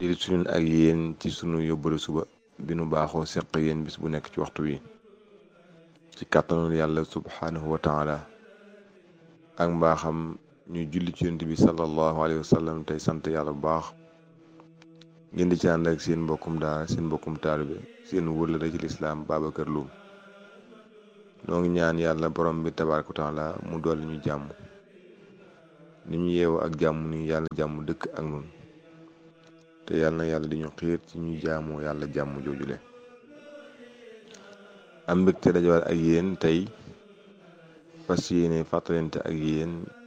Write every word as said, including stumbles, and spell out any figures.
di suñu ak yéen ci sunu yóbbalu suba bi nu baaxoo seq yéen bis bu nekk ci waxtu wi ci kàttanul yàlla subhaanahu wa taala ak mbaaxam ñu julli ci yonent bi sallallahu alayhi wa sallam tey sant yàlla bu baax ngeen di ci ànd ak seen mbokkum daara seen mbokkum taalibe seen wëllëre ci lislaam Babacar Loum noo ngi ñaan yàlla borom bi tabaaraka wa taala mu dolli ñu jàmm ni ñu yeewu ak jàmm ni yàlla jàmm dëkk ak nun te yàlla na yàlla di ñu xiir ci ñu jaamoo yàlla jàmm joojule am mbégte dajawaat ak yéen tey fas yéene fàttalante ak yéen